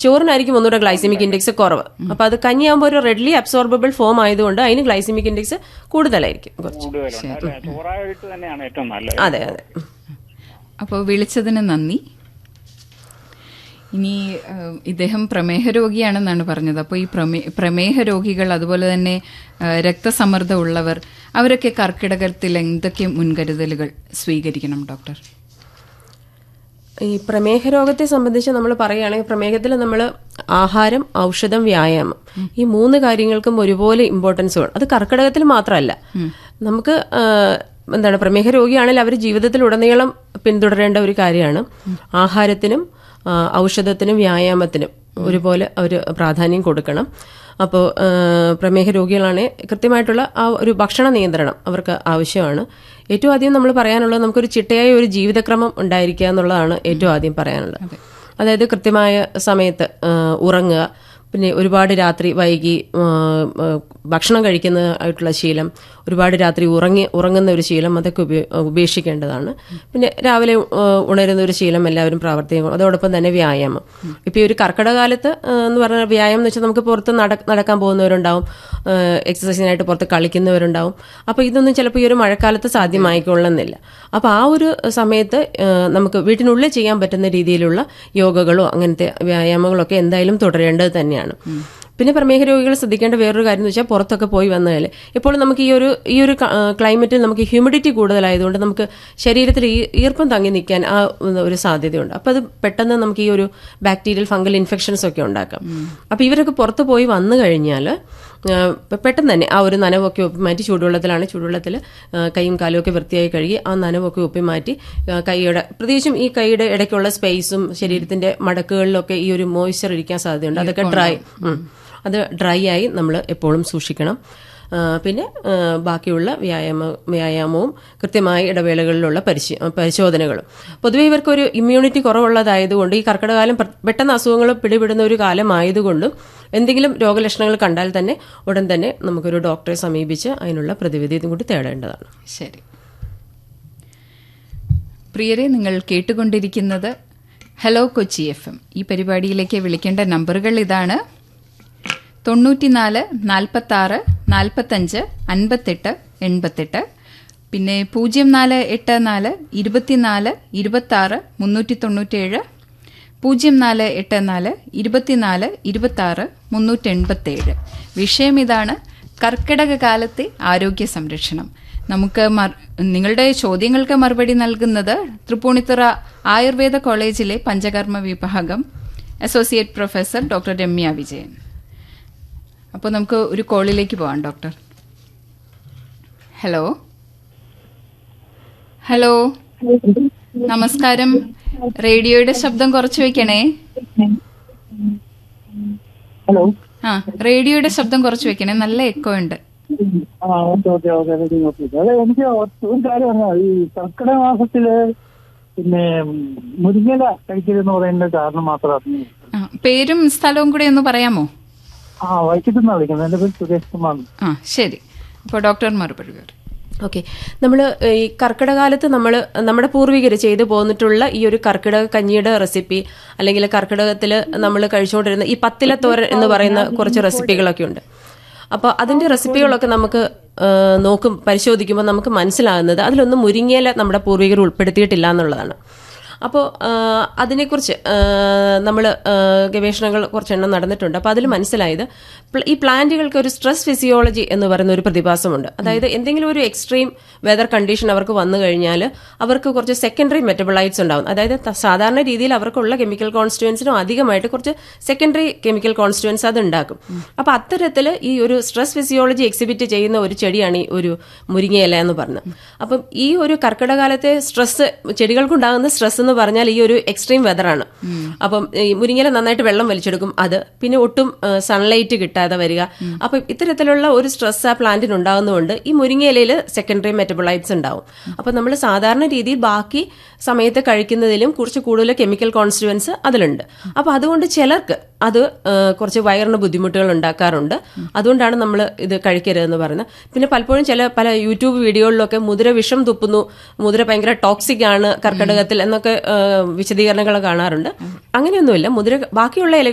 ചോറിനായിരിക്കും ഒന്നുകൂടെ glycaemic index കുറവ്. അപ്പൊ അത് കഞ്ഞിയാകുമ്പോൾ ഒരു റെഡ്ലി അബ്സോർബിൾ ഫോം ആയതുകൊണ്ട് അതിന് ഗ്ലൈസിമിക് ഇൻഡെക്സ് കൂടുതലായിരിക്കും കുറച്ച്. അതെ അതെ. അപ്പോൾ വിളിച്ചതിന് നന്ദി. ഇനി ഇദ്ദേഹം പ്രമേഹ രോഗിയാണെന്നാണ് പറഞ്ഞത്. അപ്പോൾ ഈ പ്രമേഹ രോഗികൾ, അതുപോലെ തന്നെ രക്തസമ്മർദ്ദം ഉള്ളവർ, അവരൊക്കെ കർക്കിടകത്തിൽ എന്തൊക്കെ മുൻകരുതലുകൾ സ്വീകരിക്കണം ഡോക്ടർ? ഈ പ്രമേഹ രോഗത്തെ സംബന്ധിച്ച് നമ്മൾ പറയുകയാണെങ്കിൽ പ്രമേഹത്തിൽ നമ്മൾ ആഹാരം, ഔഷധം, വ്യായാമം ഈ 3 കാര്യങ്ങൾക്കും ഒരുപോലെ ഇമ്പോർട്ടൻസ് വേണം. അത് കർക്കിടകത്തിൽ മാത്രമല്ല, നമുക്ക് എന്താണ് പ്രമേഹ രോഗിയാണെങ്കിൽ അവർ ജീവിതത്തിലുടനീളം പിന്തുടരേണ്ട ഒരു കാര്യമാണ്. ആഹാരത്തിനും ഔഷധത്തിനും വ്യായാമത്തിനും ഒരുപോലെ അവർ പ്രാധാന്യം കൊടുക്കണം. അപ്പോൾ പ്രമേഹ രോഗികളാണെങ്കിൽ കൃത്യമായിട്ടുള്ള ആ ഒരു ഭക്ഷണ നിയന്ത്രണം അവർക്ക് ആവശ്യമാണ്. ഏറ്റവും ആദ്യം നമ്മൾ പറയാനുള്ളത് നമുക്കൊരു ചിട്ടയായ ഒരു ജീവിതക്രമം ഉണ്ടായിരിക്കുക എന്നുള്ളതാണ് ഏറ്റവും ആദ്യം പറയാനുള്ളത്. അതായത് കൃത്യമായ സമയത്ത് ഉറങ്ങുക, പിന്നെ ഒരുപാട് രാത്രി വൈകി ഭക്ഷണം കഴിക്കുന്നതായിട്ടുള്ള ശീലം, ഒരുപാട് രാത്രി ഉറങ്ങുന്ന ഒരു ശീലം, അതൊക്കെ ഉപേക്ഷിക്കേണ്ടതാണ്. പിന്നെ രാവിലെ ഉണരുന്ന ഒരു ശീലം എല്ലാവരും പ്രാവർത്തികം. അതോടൊപ്പം തന്നെ വ്യായാമം. ഇപ്പം ഈ ഒരു കർക്കിടകാലത്ത് എന്ന് പറഞ്ഞാൽ വ്യായാമം എന്ന് വെച്ചാൽ നമുക്ക് പുറത്ത് നടക്കാൻ പോകുന്നവരുണ്ടാവും, എക്സസൈസിനായിട്ട് പുറത്ത് കളിക്കുന്നവരുണ്ടാവും. അപ്പോൾ ഇതൊന്നും ചിലപ്പോൾ ഈ ഒരു മഴക്കാലത്ത് സാധ്യമായിക്കൊള്ളുന്നില്ല. അപ്പോൾ ആ ഒരു സമയത്ത് നമുക്ക് വീട്ടിനുള്ളിൽ ചെയ്യാൻ പറ്റുന്ന രീതിയിലുള്ള യോഗകളോ അങ്ങനത്തെ വ്യായാമങ്ങളൊക്കെ എന്തായാലും തുടരേണ്ടത് തന്നെയാണ്. പിന്നെ പ്രമേഹ രോഗികൾ ശ്രദ്ധിക്കേണ്ട വേറൊരു കാര്യം എന്ന് വെച്ചാൽ പുറത്തൊക്കെ പോയി വന്നാൽ ഇപ്പോൾ നമുക്ക് ഈ ഒരു ക്ലൈമറ്റിൽ നമുക്ക് ഹ്യൂമിഡിറ്റി കൂടുതലായതുകൊണ്ട് നമുക്ക് ശരീരത്തിൽ ഈർപ്പം തങ്ങി നിൽക്കാൻ ആ ഒരു സാധ്യതയുണ്ട്. അപ്പോൾ അത് പെട്ടെന്ന് നമുക്ക് ഈ ഒരു ബാക്ടീരിയൽ ഫംഗൽ ഇൻഫെക്ഷൻസ് ഒക്കെ ഉണ്ടാക്കാം. അപ്പോൾ ഇവരൊക്കെ പുറത്ത് പോയി വന്നു കഴിഞ്ഞാൽ പെട്ടെന്ന് തന്നെ ആ ഒരു നനവൊക്കെ ഒപ്പി മാറ്റി, ചൂടുവെള്ളത്തിൽ കൈയും കാലും ഒക്കെ വൃത്തിയായി കഴുകി ആ നനവൊക്കെ ഒപ്പി മാറ്റി കൈയുടെ, പ്രത്യേകിച്ചും ഈ കൈയുടെ ഇടയ്ക്കുള്ള സ്പേസും ശരീരത്തിന്റെ മടക്കുകളിലൊക്കെ ഈ ഒരു മോയ്സ്ചർ ഇരിക്കാൻ സാധ്യതയുണ്ട്. അതൊക്കെ ഡ്രൈ ആയി നമ്മൾ എപ്പോഴും സൂക്ഷിക്കണം. പിന്നെ ബാക്കിയുള്ള വ്യായാമവും കൃത്യമായ ഇടവേളകളിലുള്ള പരിശോധനകളും. പൊതുവെ ഇവർക്കൊരു ഇമ്മ്യൂണിറ്റി കുറവുള്ളതായതുകൊണ്ട് ഈ കർക്കിടകാലം പെട്ടെന്ന് അസുഖങ്ങൾ പിടിപെടുന്ന ഒരു കാലമായതുകൊണ്ടും എന്തെങ്കിലും രോഗലക്ഷണങ്ങൾ കണ്ടാൽ തന്നെ ഉടൻ തന്നെ നമുക്കൊരു ഡോക്ടറെ സമീപിച്ച് അതിനുള്ള പ്രതിവിധിയും കൂടി തേടേണ്ടതാണ്. ശരി പ്രിയരെ, നിങ്ങൾ കേട്ടുകൊണ്ടിരിക്കുന്നത് ഹലോ കൊച്ചി FM. ഈ പരിപാടിയിലേക്ക് വിളിക്കേണ്ട നമ്പറുകൾ ഇതാണ്: 94 46 45 58 88, പിന്നെ 0484 24 26 397, 0484 24 26 387. വിഷയം ഇതാണ്: കർക്കിടക കാലത്തെ ആരോഗ്യ സംരക്ഷണം. നമുക്ക് നിങ്ങളുടെ ചോദ്യങ്ങൾക്ക് മറുപടി നൽകുന്നത് തൃപ്പൂണിത്തുറ ആയുർവേദ കോളേജിലെ പഞ്ചകർമ്മ വിഭാഗം associate professor doctor Ramya Vijayan. അപ്പോൾ നമുക്ക് ഒരു കോളിലേക്ക് പോവാം ഡോക്ടർ. ഹലോ ഹലോ നമസ്കാരം. റേഡിയോയുടെ ശബ്ദം കുറച്ച് വെക്കണേ. ഹലോ. റേഡിയോയുടെ ശബ്ദം കുറച്ച് വെക്കണേ, നല്ല എക്കോ ഉണ്ട്. എനിക്ക് ഒരു കാര്യം പറഞ്ഞാൽ, ഈ കർക്കിടക മാസത്തില് പിന്നെ മുരിങ്ങല കഴിക്കരുതെന്ന് പറയുന്ന കാരണം മാത്രമാണ്. പേരും സ്ഥലവും കൂടെ ഒന്ന് പറയാമോ? വൈകിട്ടെന്നാ വിളിക്കുന്നത്. എന്റെ പേര് സുരേഷ് കുമാർ. ശരി, അപ്പോൾ ഡോക്ടർ മറുപടി പറയും. ഓക്കെ, നമ്മൾ ഈ കർക്കിടകാലത്ത് നമ്മുടെ പൂർവികർ ചെയ്തു പോന്നിട്ടുള്ള ഈ ഒരു കർക്കിടക കഞ്ഞിയുടെ റെസിപ്പി, അല്ലെങ്കിൽ കർക്കിടകത്തിൽ നമ്മൾ കഴിച്ചുകൊണ്ടിരുന്ന ഈ പത്തിലത്തോരൻ എന്ന് പറയുന്ന കുറച്ച് റെസിപ്പികളൊക്കെ ഉണ്ട്. അപ്പോൾ അതിന്റെ റെസിപ്പികളൊക്കെ നമുക്ക് പരിശോധിക്കുമ്പോൾ നമുക്ക് മനസ്സിലാകുന്നത് അതിലൊന്നും മുരിങ്ങയില നമ്മുടെ പൂർവികർ ഉൾപ്പെടുത്തിയിട്ടില്ല എന്നുള്ളതാണ്. അപ്പോൾ അതിനെക്കുറിച്ച് നമ്മൾ ഗവേഷണങ്ങൾ കുറച്ചെണ്ണം നടന്നിട്ടുണ്ട്. അപ്പോൾ അതിൽ മനസ്സിലായത് ഈ പ്ലാന്റുകൾക്ക് ഒരു സ്ട്രെസ് ഫിസിയോളജി എന്ന് പറയുന്ന ഒരു പ്രതിഭാസമുണ്ട്. അതായത് എന്തെങ്കിലും ഒരു എക്സ്ട്രീം വെതർ കണ്ടീഷൻ അവർക്ക് വന്നു കഴിഞ്ഞാൽ അവർക്ക് കുറച്ച് സെക്കൻഡറി മെറ്റബോളൈറ്റ്സ് ഉണ്ടാവും. അതായത് സാധാരണ രീതിയിൽ അവർക്കുള്ള കെമിക്കൽ കോൺസ്റ്റുവൻസിനും അധികമായിട്ട് കുറച്ച് സെക്കൻഡറി കെമിക്കൽ കോൺസ്റ്റുവൻസ് അത് ഉണ്ടാക്കും. അപ്പോൾ അത്തരത്തിൽ ഈ ഒരു സ്ട്രെസ് ഫിസിയോളജി എക്സിബിറ്റ് ചെയ്യുന്ന ഒരു ചെടിയാണ് ഈ ഒരു മുരിങ്ങയില എന്ന് പറഞ്ഞത്. അപ്പം ഈ ഒരു കർക്കിടകാലത്തെ സ്ട്രെസ്, ചെടികൾക്കുണ്ടാകുന്ന സ്ട്രെസ് എന്ന് പറഞ്ഞാൽ ഈ ഒരു എക്സ്ട്രീം വെതറാണ്. അപ്പം ഈ മുരിങ്ങയില നന്നായിട്ട് വെള്ളം വലിച്ചെടുക്കും, അത് പിന്നെ ഒട്ടും സൺലൈറ്റ് കിട്ടാതെ വരിക. അപ്പൊ ഇത്തരത്തിലുള്ള ഒരു സ്ട്രെസ് ആ പ്ലാന്റിന് ഉണ്ടാകുന്നതുകൊണ്ട് ഈ മുരിങ്ങയിലയിൽ സെക്കൻഡറി മെറ്റബോളൈറ്റ്സ് ഉണ്ടാവും. അപ്പൊ നമ്മൾ സാധാരണ രീതിയിൽ ബാക്കി സമയത്ത് കഴിക്കുന്നതിലും കുറച്ച് കൂടുതൽ കെമിക്കൽ കോൺസ്റ്റുവൻസ് അതിലുണ്ട്. അപ്പൊ അതുകൊണ്ട് ചിലർക്ക് അത് കുറച്ച് വയറിന് ബുദ്ധിമുട്ടുകൾ ഉണ്ടാക്കാറുണ്ട്. അതുകൊണ്ടാണ് നമ്മൾ ഇത് കഴിക്കരുതെന്ന് പറയുന്നത്. പിന്നെ പലപ്പോഴും പല യൂട്യൂബ് വീഡിയോകളിലൊക്കെ മുതിര വിഷം തുപ്പുന്നു, മുതിര ഭയങ്കര ടോക്സിക് ആണ് കർക്കിടകത്തിൽ എന്നൊക്കെ വിശദീകരണങ്ങൾ കാണാറുണ്ട്. അങ്ങനെയൊന്നുമില്ല. മുതിര ബാക്കിയുള്ള